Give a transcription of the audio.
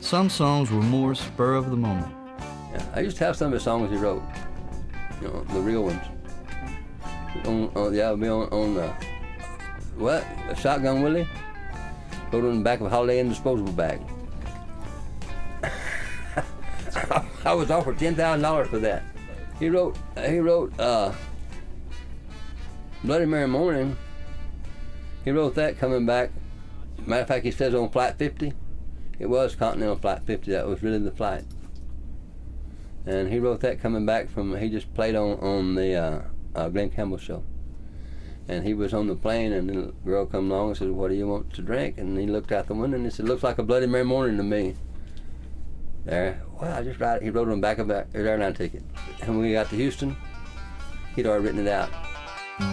Some songs were more spur of the moment. Yeah, I used to have some of the songs he wrote, the real ones. A Shotgun Willie? Wrote on the back of a Holiday Inn disposable bag. I was offered $10,000 for that. He wrote Bloody Mary Morning. He wrote that coming back. Matter of fact, he says on Flight 50. It was Continental Flight 50. That was really the flight. And he wrote that coming back from, he just played on the Glenn Campbell show. And he was on the plane, and the girl come along and said, "What do you want to drink?" And he looked out the window and he said, "Looks like a Bloody Mary Morning to me." There, well, I just write it. He wrote it on the back of his airline ticket. And when we got to Houston, he'd already written it out.